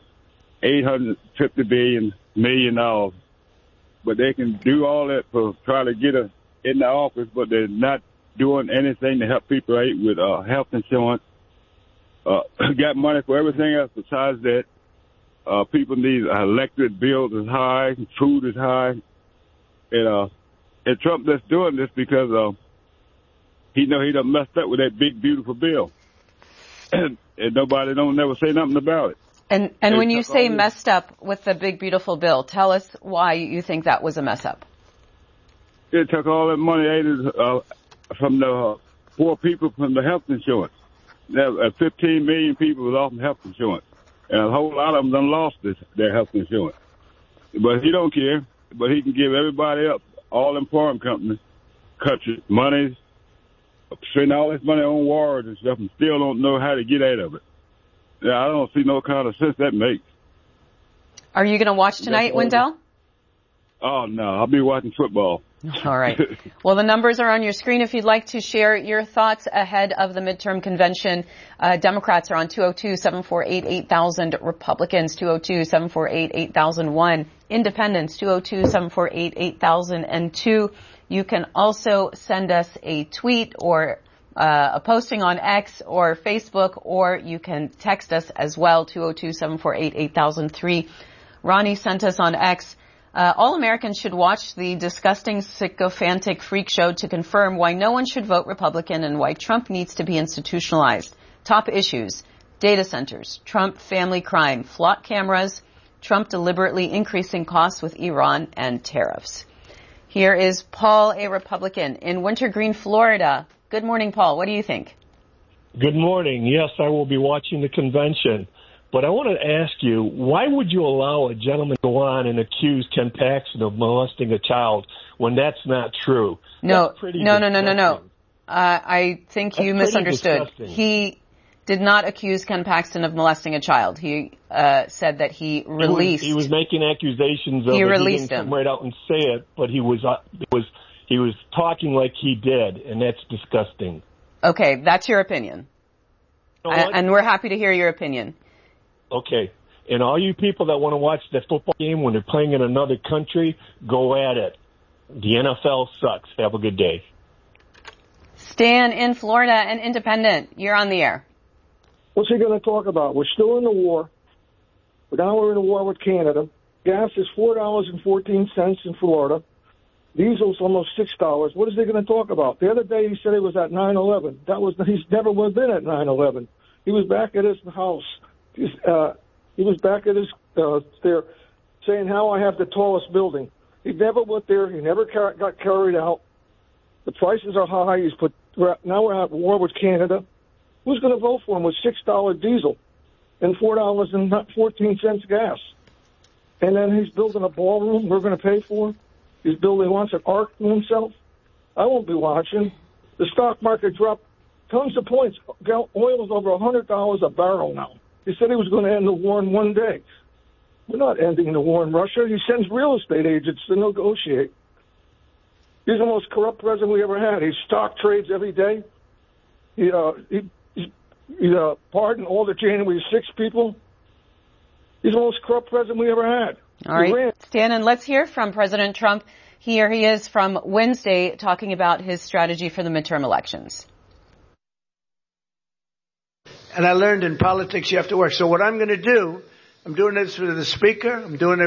$850 million, but they can do all that for try to get in the office, but they're not doing anything to help people out with health insurance. Got money for everything else besides that. People need electric bills is high, food is high, and Trump just doing this because he know he done messed up with that big beautiful bill, and nobody don't never say nothing about it. And when you say messed up with the big beautiful bill, tell us why you think that was a mess up. It took all that money from the poor people from the health insurance. 15 million people was off of health insurance. And a whole lot of them done lost their health insurance. But he don't care. But he can give everybody else, all them foreign companies, countries, money, spend all this money on wars and stuff and still don't know how to get out of it. Yeah, I don't see no kind of sense that makes. Are you going to watch tonight, Wendell? Oh, no. I'll be watching football. All right. Well, the numbers are on your screen if you'd like to share your thoughts ahead of the midterm convention. Democrats are on 202-748-8000. Republicans, 202-748-8001. Independents, 202-748-8002. You can also send us a tweet or a posting on X or Facebook, or you can text us as well, 202-748-8003. Ronnie sent us on X. All Americans should watch the disgusting, sycophantic freak show to confirm why no one should vote Republican and why Trump needs to be institutionalized. Top issues: data centers, Trump family crime, flock cameras, Trump deliberately increasing costs with Iran, and tariffs. Here is Paul, a Republican in Wintergreen, Florida. Good morning, Paul. What do you think? Good morning. Yes, I will be watching the convention. But I want to ask you, why would you allow a gentleman to go on and accuse Ken Paxton of molesting a child when that's not true? No. I think you misunderstood. He did not accuse Ken Paxton of molesting a child. He said that he released. He was making accusations of it. He released him. Come right out and say it, but he was talking like he did, and that's disgusting. Okay, that's your opinion. And we're happy to hear your opinion. Okay. And all you people that want to watch the football game when they're playing in another country, go at it. The NFL sucks. Have a good day. Stan in Florida, an independent. You're on the air. What's he going to talk about? We're still in the war. But now we're in a war with Canada. Gas is $4.14 in Florida. Diesel's almost $6. What is he going to talk about? The other day he said he was at 9/11. He's never been at 9/11. He was back at his house. He was back at his there saying how I have the tallest building. He never went there. He never got carried out. The prices are high. Now we're at war with Canada. Who's going to vote for him with $6 diesel? and $4.14 gas. And then he's building a ballroom we're going to pay for. He wants an ark to himself. I won't be watching. The stock market dropped tons of points. Oil is over $100 a barrel now. He said he was going to end the war in one day. We're not ending the war in Russia. He sends real estate agents to negotiate. He's the most corrupt president we ever had. He stock trades every day. He pardoned all the January 6 people. He's the most corrupt president we ever had. All right, Stan, and let's hear from President Trump. Here he is from Wednesday talking about his strategy for the midterm elections. And I learned in politics you have to work. So what I'm going to do, I'm doing this for the speaker. I'm doing it